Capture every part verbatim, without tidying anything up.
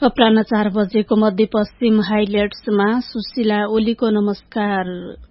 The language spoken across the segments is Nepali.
अपराह्न चार बजेको मध्यपश्चिम हाइलाइट्समा सुशीला ओलीको नमस्कार।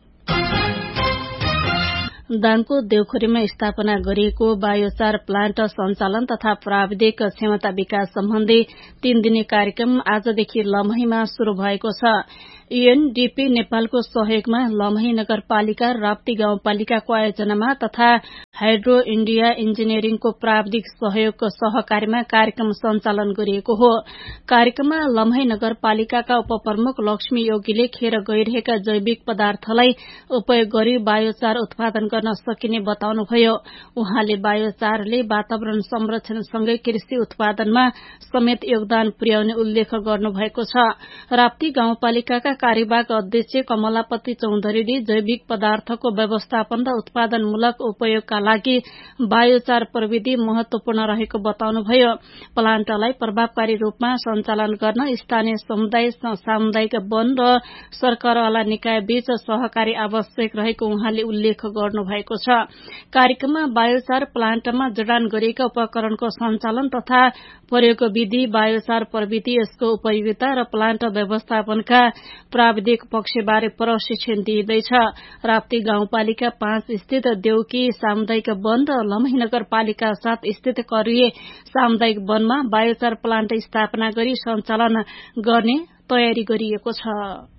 दाङको देउखुरीमा स्थापना गरिएको बायोचार प्लान्ट सञ्चालन तथा प्राविधिक क्षमता विकास सम्बन्धी तीन दिने कार्यक्रम आजदेखि लमहीमा शुरू भएको छ। यूएनडीपी नेपालको सहयोगमा लमही नगरपालिका राप्ती गाउँपालिकाको आयोजनामा तथा हाइड्रो इण्डिया इन्जिनियरिङको प्राविधिक सहयोगको सहकार्यमा कार्यक्रम सञ्चालन गरिएको हो। कार्यक्रममा लमही नगरपालिकाका उपप्रमुख लक्ष्मी योगीले खेर गइरहेका जैविक पदार्थलाई उपयोग गरी बायोचार उत्पादन गर्न सकिने बताउनुभयो। उहाँले बायोचारले वातावरण संरक्षणसँगै कृषि उत्पादनमा समेत योगदान पुर्याउने उल्लेख गर्नुभएको छ। राप्ती गाउँपालिकाका कार्यवाहक अध्यक्ष कमलापति चौधरीले जैविक पदार्थको व्यवस्थापन र उत्पादनमूलक उपयोगका लागि बायोचार प्रविधि महत्वपूर्ण रहेको बताउनुभयो। प्लान्टलाई प्रभावकारी रूपमा सञ्चालन गर्न स्थानीय समुदाय, सामुदायिक वन र सरकारवाला निकाय बीच सहकारी आवश्यक रहेको उहाँले उल्लेख गर्नुभएको छ। कार्यक्रममा बायोचार प्लान्टमा जडान गरिएका उपकरणको सञ्चालन तथा प्रयोग विधि, बायोचार प्रविधि, यसको उपयोगिता र प्लान्ट व्यवस्थापनका प्राविधिक पक्षबारे प्रशिक्षण दिइँदैछ। राप्ती गाउँपालिका पाँच स्थित देउकी सामुदायिक वन र लमही नगरपालिका सात स्थित करिए सामुदायिक वनमा बायोचार प्लान्ट स्थापना गरी सञ्चालन गर्ने तयारी गरिएको छ।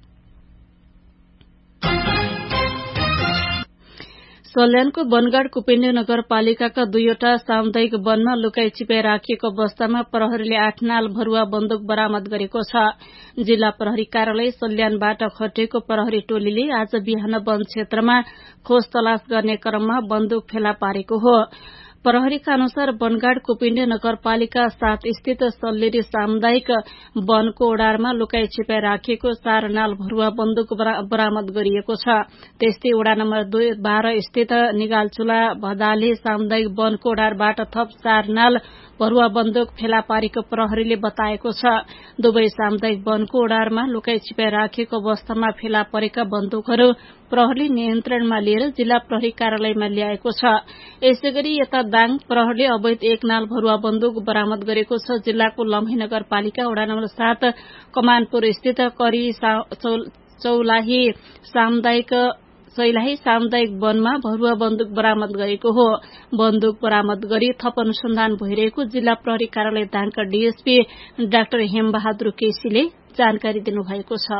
सल्यानको बनगाड कुपेन्डी नगरपालिकाका दुईवटा सामुदायिक वनमा लुकाई छिपाई राखिएको अवस्थामा प्रहरीले आठ नाल भरुवा बन्दुक बरामद गरेको छ। जिल्ला प्रहरी कार्यालय सल्यानबाट खटिएको प्रहरी टोलीले आज बिहान वन क्षेत्रमा खोज तलास गर्ने क्रममा बन्दुक फेला पारेको हो। प्रहरीका अनुसार बनगाड कुपिण्डी नगरपालिका सात स्थित सल्लेरी सामुदायिक वनको ओडारमा लुकाई छिपाई राखिएको चार नाल भरुवा बन्दुक बरामद गरिएको छ। त्यस्तै ओडा नम्बर दुई बाह्र स्थित निगालचुला भदाले सामुदायिक वनको ओडारबाट थप चार नाल भरुवा बन्दुक फेला पारेको प्रहरीले बताएको छ। दुवै सामुदायिक वनको ओडारमा लुकाई छिपाई राखिएको अवस्थामा फेला परेका बन्दुकहरू प्रहरीले नियन्त्रणमा लिएर जिल्ला प्रहरी कार्यालयमा ल्याएको छ। यसैगरी यता दाङ प्रहरीले अवैध एक नाल भरुवा बन्दुक बरामद गरेको छ। जिल्लाको लमही नगरपालिका वडा नम्बर सात कमानपुर स्थित करी चौलाही सामुदायिक सैलाही सामुदायिक वनमा भरुवा बन्दुक बरामद गरेको हो। बन्दुक बरामद गरी थप अनुसन्धान भइरहेको जिल्ला प्रहरी कार्यालय दाङका डीएसपी डाक्टर हेमबहादुर केसीले जानकारी दिनुभएको छ।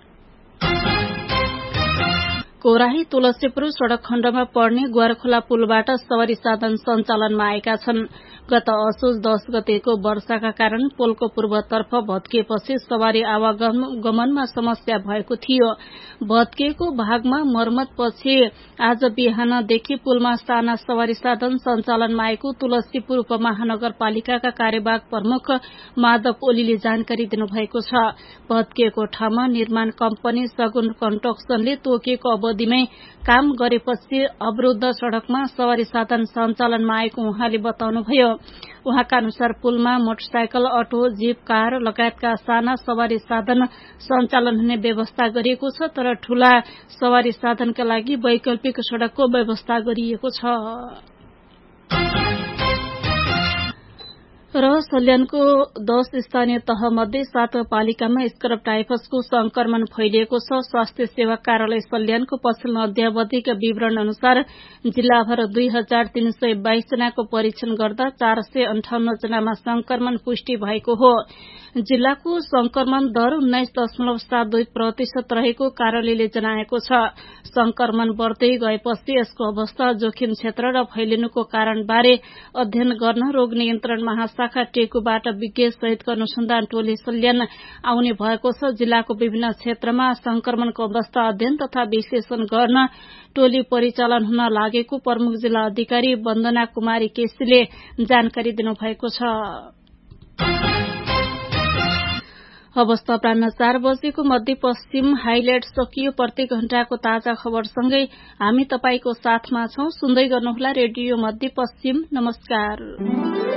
कोराही तुलसीपुर सड़क खण्डमा पर्ने ग्वारखोला पुलबाट सवारी साधन सञ्चालनमा आएका छन्। गत असोज दश गतेको वर्षाका कारण पुलको पूर्वतर्फ भत्किएपछि सवारी आवागमनमा समस्या भएको थियो। भत्किएको भागमा मर्मतपछि आज बिहानदेखि पुलमा साना सवारी साधन सञ्चालनमा आएको तुलसीपुर उपमहानगरपालिकाका कार्यवाहक प्रमुख माधव ओलीले जानकारी दिनुभएको छ। भत्किएको ठाउँमा निर्माण कम्पनी सगुन कन्स्ट्रक्सनले तोकिएको अवधिमै काम गरेपछि अवरुद्ध सड़कमा सवारी साधन सञ्चालनमा आएको उहाँले बताउनुभयो। उहाँका अनुसार पुलमा मोटरसाइकल, अटो, जीप, कार लगायतका साना सवारी साधन सञ्चालन हुने व्यवस्था गरिएको छ, तर ठूला सवारी साधनका लागि वैकल्पिक सड़कको व्यवस्था गरिएको छ। र सल्यानको दश स्थानीय तह मध्ये सात पालिकामा स्क्रब टाइफसको संक्रमण फैलिएको छ। स्वास्थ्य सेवा कार्यालय सल्यानको पछिल्लो अध्यावधिक विवरण अनुसार जिल्लाभर दुई हजार तीन सय बाइस जनाको परीक्षण गर्दा चार सय अन्ठाउन्न जनामा संक्रमण पुष्टि भएको हो। जिल्लाको संक्रमण दर उन्नाइस दशमलव सात दुई प्रतिशत रहेको कार्यालयले जनाएको छ। संक्रमण बढ़दै गएपछि यसको अवस्था, जोखिम क्षेत्र र फैलिनुको कारणबारे अध्ययन गर्न रोग नियन्त्रण महाशाखा टेकुबाट विज्ञ सहितको अनुसन्धान टोली सल्यान आउने भएको छ। जिल्लाको विभिन्न क्षेत्रमा संक्रमणको अवस्था अध्ययन तथा विश्लेषण गर्न टोली परिचालन हुन लागेको प्रमुख जिल्ला अधिकारी वन्दना कुमारी केसीले जानकारी दिनुभएको छ। अवस्था अपराह्न चार बजेको मध्यपश्चिम हाइलाइट सकियो। प्रत्येक घण्टाको ताजा खबरसँगै हामी तपाईको साथमा छौं। सुन्दै गर्नुहोला रेडियो मध्यपश्चिम। नमस्कार।